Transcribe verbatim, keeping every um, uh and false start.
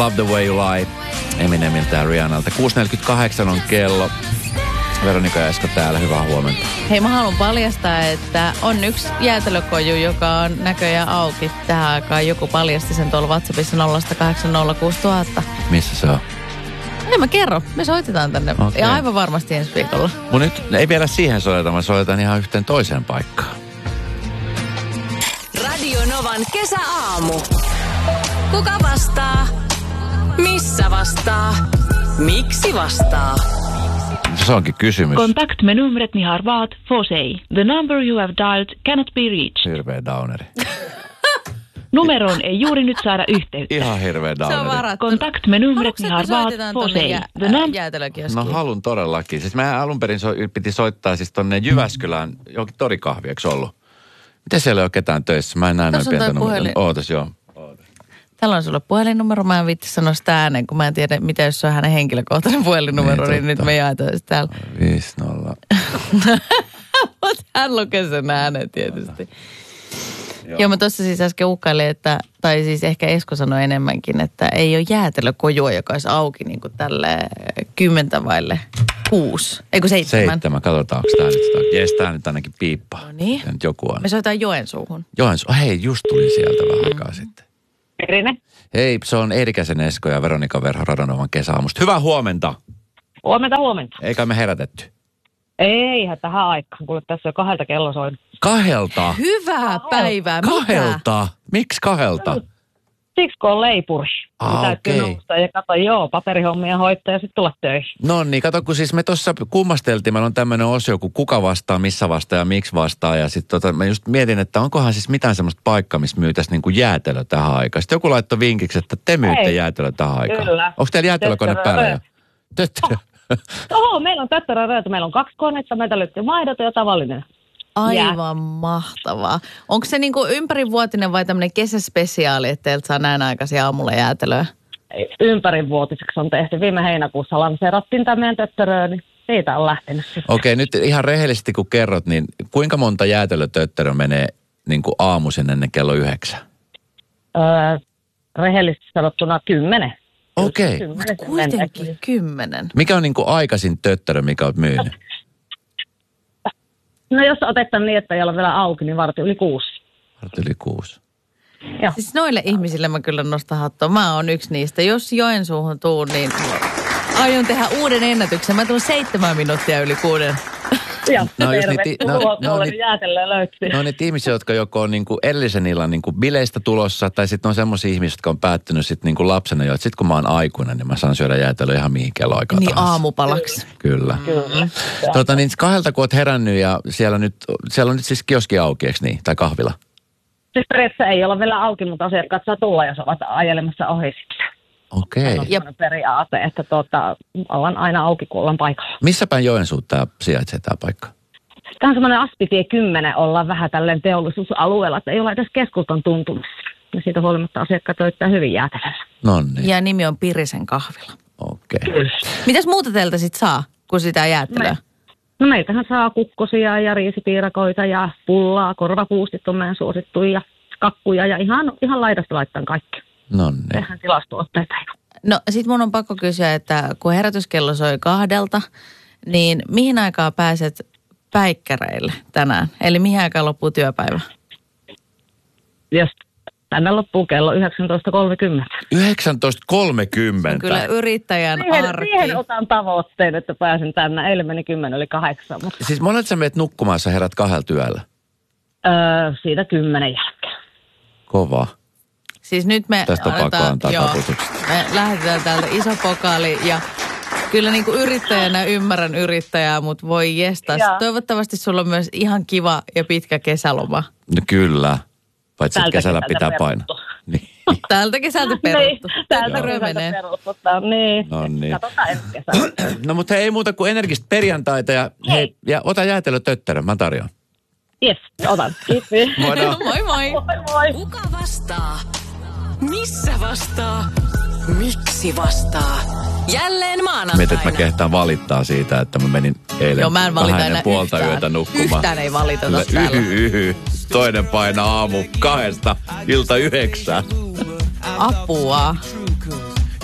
Love the Way You Lie Eminemiltä ja Rihannalta. kuusi neljäkymmentäkahdeksan on kello. Veronika ja Esko täällä, hyvää huomenta. Hei, mä haluan paljastaa, että on yksi jäätelökoju, joka on näköjään auki tähän aikaan. Joku paljasti sen tuolla WhatsAppissa nolla kahdeksan nolla kuusi nolla nolla nolla. Missä se on? En mä kerro, me soitetaan tänne. Okay. Ja aivan varmasti ensi viikolla. Mun nyt ei vielä siihen soiteta, mä soitan ihan yhteen toiseen paikkaan. Radio Novan kesäaamu. Kuka vastaa? Missä vastaa? Miksi vastaa? Se onkin kysymys. Kontaktmenumret ni har valt får sig. The number you have dialed cannot be reached. Hirveä downeri. Numeroon ei juuri nyt saada yhteyttä. Ihan hirveä downeri. Se on varattu. Kontaktmenumret ni har valt får sig. The num- jäätelökioskiin? No halun todellakin. Siis mä alun perin so, piti soittaa siis tonne Jyväskylään johonkin torikahvi, eikö ollut? Miten siellä ei ole ketään töissä? Mä en näe noin pientä numeroa. Ootas joo. Täällä on sulla puhelinnumero. Mä en viitti sanoa sitä ääneen, kun mä en tiedä, mitä jos se on hänen henkilökohtainen puhelinnumero, niin, niin nyt me jaetaan sitä täällä. viisi nolla. Mutta hän lukee sen äänen tietysti. Joo. Joo, mä tuossa siis äsken uhkailin, että, tai siis ehkä Esko sanoi enemmänkin, että ei ole jäätelökojua, joka olisi auki niin kuin tälle kymmentä vaille kuusi. Eikö seitsemän? Seitsemän, katsotaan, onko tää nyt. Jees, tää nyt ainakin piippaa. No niin. Nyt joku on. Me soitaan Joensuuhun. Joensuuhun. Hei, just tulin sieltä vähän aikaa mm. sitten. Erine. Hei, se on Eerikäisen Esko ja Veronika Verho Radio Novan kesäaamusta. Hyvää huomenta. Huomenta, huomenta. Eikä me herätetty. Eihän tähän aikaan, kuule tässä on kahdelta kello soinut. Kahelta? Hyvää päivää. Kahelta? Miksi kahelta? Siksi kun on leipuri. Ah, täytyy okei. nousta ja katso, joo, paperihommia hoitaa ja sitten tulla töihin. No niin, kato, kun siis me tuossa kummasteltiin, meillä on tämmöinen osio, kun kuka vastaa, missä vastaa ja miksi vastaa. Ja sitten tota, mä just mietin, että onkohan siis mitään semmoista paikkaa, missä myytäisiin niin kuin jäätelö tähän aikaan. Sitten joku laittoi vinkiksi, että te myytte Ei. jäätelö tähän aikaan. Kyllä. Onko teillä jäätelökone Töttörö päällä jo? rööt. Töttörö. Oho, meillä on töttörö röötä. Meillä on kaksi konetta, meitä löytyy maidot ja tavallinen. Aivan mahtavaa. Onko se niinku ympärivuotinen vai tämmöinen kesäspesiaali, että teiltä saa näin aikaisin aamulla jäätelöä? Ympärivuotiseksi on tehty. Viime heinäkuussa lanseerattiin tämä meidän töttöröö, niin siitä on lähtenyt sitten. Okei, nyt ihan rehellisesti kun kerrot, niin kuinka monta jäätelötöttörö menee niin kuin aamuisin ennen kello yhdeksän? Öö, rehellisesti sanottuna kymmenen. Okei. Kymmenen se Kuitenkin menee. kymmenen. Mikä on niin kuin aikaisin töttörö, mikä olet myynyt? No jos otetaan niin, että ei ole vielä auki, niin varti yli kuusi. Vartti yli kuusi. Joo. Siis noille ihmisille mä kyllä nostan hattua. Mä oon yksi niistä. Jos Joensuuhun tuun, niin aion tehdä uuden ennätyksen. Mä tuun seitsemän minuuttia yli kuuden. Ja No, jos niitä- tervetuloa, no, no, tuolle niitä- jäätelöä löytyy. No niitä ihmisiä, jotka joko on niin kuin edellisen illan niin kuin bileistä tulossa, tai sitten on semmoisia ihmisiä, jotka on päättynyt sitten niin kuin lapsena jo, että sitten kun mä oon aikuinen, niin mä saan syödä jäätelöä ihan mihin kelloaikaan Niin tahansa. aamupalaksi. Kyllä. Kyllä. Tota niin, kahdelta kun oot herännyt ja siellä, nyt, siellä on nyt siis kioski auki, eikö niin? Tai kahvila? Siis periaatteessa ei ole vielä auki, mutta asiakkaat saa tulla, jos ovat ajelemassa ohi sitten. Okei. On semmoinen periaate, että tuota, ollaan aina auki, kun ollaan paikalla. Missä päin Joensuut tää sijaitsee tää paikka? Tämä on semmoinen Aspitie kymmenen, ollaan vähän tälleen teollisuusalueella, että ei ole edes keskustan tuntumassa. Ja siitä huolimatta asiakkaat löytää hyvin jäätelöllä. No niin, Ja nimi on Pirisen kahvila. okei. Mitäs muuta teiltä sit saa, kun sitä jäätelöä? No meiltähän saa kukkosia ja riisipiirakoita ja pullaa, korvapuustit on meidän suosittu ja kakkuja ja ihan, ihan laidasta laittaa kaikki. No niin. Tehdään tilastuotteita. No sit mun on pakko kysyä, että kun herätyskello soi kahdelta, niin mihin aikaan pääset päikkäreille tänään? Eli mihin aikaan loppuu työpäivä? Jos tänne loppuu kello yhdeksäntoista kolmekymmentä. yhdeksäntoista kolmekymmentä. Kyllä yrittäjän Siihen, arki. siihen otan tavoitteen, että pääsen tänne. Eilen meni kymmenen yli kahdeksan, mutta Siis monet sä meet nukkumaan, sä herät kahdella työllä. öö, siitä kymmenen jälkeen. Kova. Siis nyt me Tästä on pakko antaa joo, taputukset. me lähdetään täältä iso pokaali ja kyllä niin kuin yrittäjänä ymmärrän yrittäjää, mutta voi jestas. Joo. Toivottavasti sulla on myös ihan kiva ja pitkä kesäloma. No kyllä. Paitsi Tältä kesällä kesältä pitää painaa. peruttu. Niin. Tältä kesältä peruttu. Niin, täältä Töttörö kesältä menee. peruttu. Niin. No niin. Katsotaan ensi kesänä. No mutta hei, ei muuta kuin energistä perjantaita ja, hei. Hei. ja ota jäätelötöttörö, mä tarjoan. Jes, otan. Kiitos. Moido. Moi moi. Moi moi. Kuka vastaa? Missä vastaa? Miksi vastaa? Jälleen maanantaina. Mietin, että mä kehtaan valittaa siitä, että mä menin eilen Joo, mä en valita vähän ennen enää puolta yhtään. yötä nukkumaan. Yhtään ei valiteta Kyllä, täällä. Yhy, yhy. Toinen painaa aamu kahdesta ilta yhdeksään. Apua.